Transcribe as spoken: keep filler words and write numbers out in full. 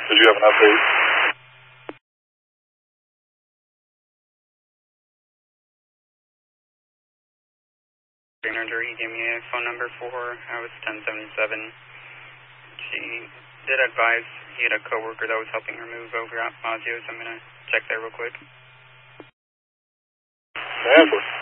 Did you have an update? He gave me a phone number for her. I was ten seventy-seven. She did advise he had a coworker that was helping her move over at Maggio, so I'm going to check there real quick. Yeah,